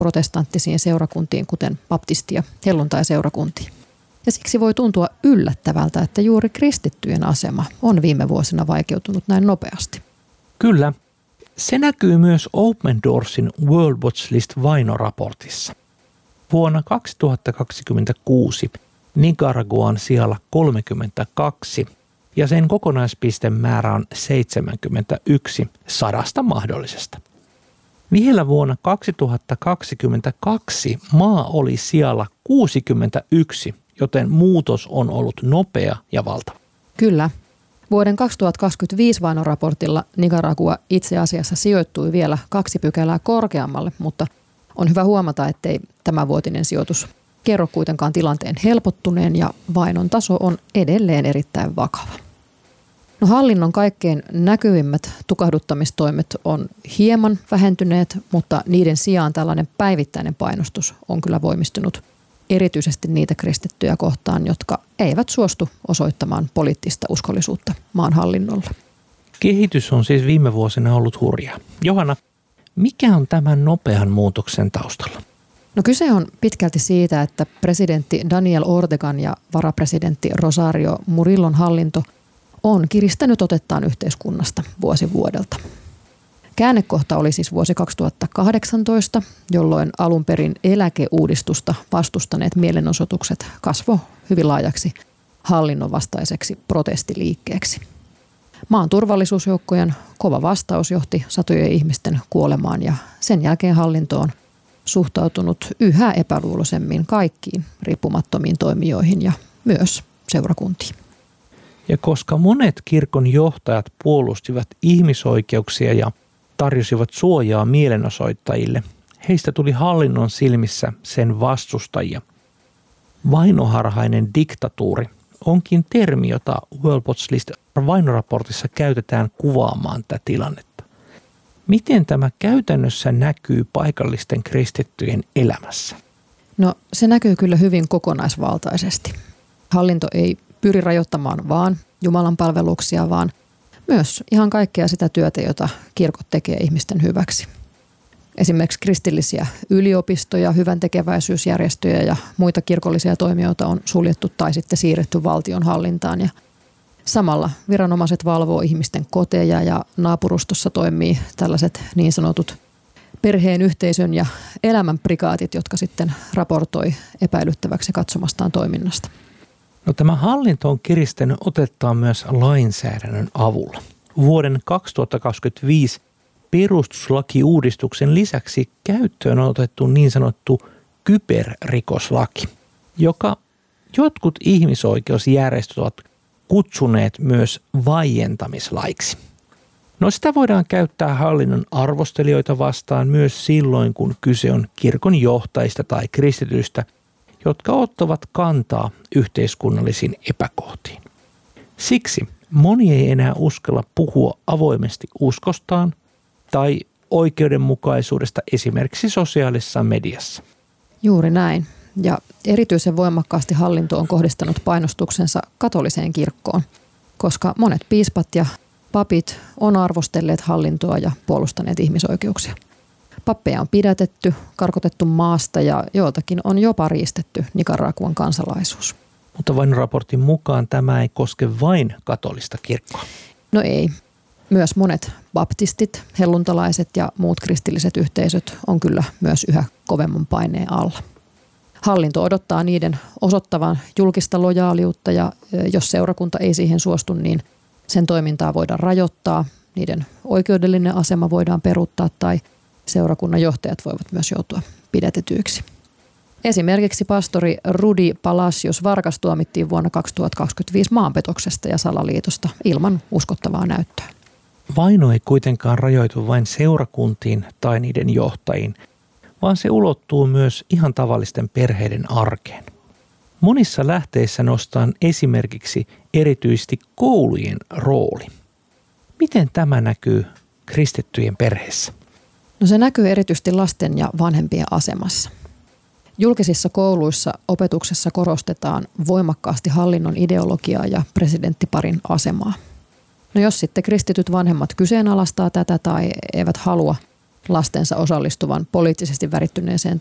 protestanttisiin seurakuntiin, kuten baptisti- ja helluntaiseurakuntiin. Ja siksi voi tuntua yllättävältä, että juuri kristittyjen asema on viime vuosina vaikeutunut näin nopeasti. Kyllä. Se näkyy myös Open Doorsin World Watch List-vainoraportissa. Vuonna 2026 Nicaragua on sijalla 32 ja sen kokonaispistemäärä on 71 100 mahdollisesta. Vielä vuonna 2022 maa oli sijalla 61, joten muutos on ollut nopea ja valtava. Kyllä. Vuoden 2025 vainoraportilla Nicaragua itse asiassa sijoittui vielä 2 pykälää korkeammalle, mutta on hyvä huomata, ettei tämänvuotinen sijoitus kerro kuitenkaan tilanteen helpottuneen ja vainon taso on edelleen erittäin vakava. No, hallinnon kaikkein näkyvimmät tukahduttamistoimet on hieman vähentyneet, mutta niiden sijaan tällainen päivittäinen painostus on kyllä voimistunut erityisesti niitä kristittyjä kohtaan, jotka eivät suostu osoittamaan poliittista uskollisuutta maan hallinnolle. Kehitys on siis viime vuosina ollut hurjaa. Johanna, mikä on tämän nopean muutoksen taustalla? No, kyse on pitkälti siitä, että presidentti Daniel Ortegan ja varapresidentti Rosario Murillon hallinto on kiristänyt otettaan yhteiskunnasta vuosi vuodelta. Käännekohta oli siis vuosi 2018, jolloin alun perin eläkeuudistusta vastustaneet mielenosoitukset kasvoi hyvin laajaksi hallinnon vastaiseksi protestiliikkeeksi. Maan turvallisuusjoukkojen kova vastaus johti satojen ihmisten kuolemaan ja sen jälkeen hallinto on suhtautunut yhä epäluuloisemmin kaikkiin riippumattomiin toimijoihin ja myös seurakuntiin. Ja koska monet kirkon johtajat puolustivat ihmisoikeuksia ja tarjosivat suojaa mielenosoittajille, heistä tuli hallinnon silmissä sen vastustajia. Vainoharhainen diktatuuri onkin termi, jota World Watch List vainoraportissa käytetään kuvaamaan tätä tilannetta. Miten tämä käytännössä näkyy paikallisten kristittyjen elämässä? No, se näkyy kyllä hyvin kokonaisvaltaisesti. Hallinto ei pyri rajoittamaan vaan Jumalan palveluksia, vaan myös ihan kaikkea sitä työtä, jota kirkot tekee ihmisten hyväksi. Esimerkiksi kristillisiä yliopistoja, hyväntekeväisyysjärjestöjä ja muita kirkollisia toimijoita on suljettu tai sitten siirretty valtion hallintaan. Ja samalla viranomaiset valvoo ihmisten koteja ja naapurustossa toimii tällaiset niin sanotut perheen, yhteisön ja elämän prikaatit, jotka sitten raportoi epäilyttäväksi katsomastaan toiminnasta. No, tämä hallinto on kiristänyt otettaan myös lainsäädännön avulla. Vuoden 2025 perustuslakiuudistuksen lisäksi käyttöön on otettu niin sanottu kyberrikoslaki, joka jotkut ihmisoikeusjärjestöt ovat kutsuneet myös vaientamislaiksi. No, sitä voidaan käyttää hallinnon arvostelijoita vastaan myös silloin, kun kyse on kirkon johtajista tai kristityistä, jotka ottavat kantaa yhteiskunnallisiin epäkohtiin. Siksi moni ei enää uskalla puhua avoimesti uskostaan tai oikeudenmukaisuudesta esimerkiksi sosiaalisessa mediassa. Juuri näin. Ja erityisen voimakkaasti hallinto on kohdistanut painostuksensa katoliseen kirkkoon, koska monet piispat ja papit on arvostelleet hallintoa ja puolustaneet ihmisoikeuksia. Pappeja on pidätetty, karkotettu maasta ja joiltakin on jopa riistetty Nicaraguan kansalaisuus. Mutta vainoraportin mukaan tämä ei koske vain katolista kirkkoa. No ei. Myös monet baptistit, helluntalaiset ja muut kristilliset yhteisöt on kyllä myös yhä kovemman paineen alla. Hallinto odottaa niiden osoittavan julkista lojaaliutta ja jos seurakunta ei siihen suostu, niin sen toimintaa voidaan rajoittaa, niiden oikeudellinen asema voidaan peruuttaa tai seurakunnan johtajat voivat myös joutua pidätetyiksi. Esimerkiksi pastori Rudy Palacios Vargas tuomittiin vuonna 2025 maanpetoksesta ja salaliitosta ilman uskottavaa näyttöä. Vaino ei kuitenkaan rajoitu vain seurakuntiin tai niiden johtajiin, vaan se ulottuu myös ihan tavallisten perheiden arkeen. Monissa lähteissä nostaan esimerkiksi erityisesti koulujen rooli. Miten tämä näkyy kristittyjen perheessä? No, se näkyy erityisesti lasten ja vanhempien asemassa. Julkisissa kouluissa opetuksessa korostetaan voimakkaasti hallinnon ideologiaa ja presidenttiparin asemaa. No, jos sitten kristityt vanhemmat kyseenalaistaa tätä tai eivät halua lastensa osallistuvan poliittisesti värittyneeseen